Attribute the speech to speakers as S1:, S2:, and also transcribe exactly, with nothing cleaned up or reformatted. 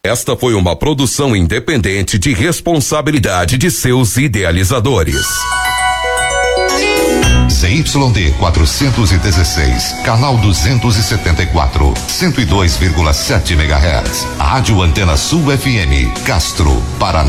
S1: Esta foi uma produção independente de responsabilidade de seus idealizadores.
S2: Z Y D quatrocentos e dezesseis, canal duzentos e setenta e quatro, cento e dois vírgula sete megahertz. Rádio Antena Sul F M, Castro, Paraná.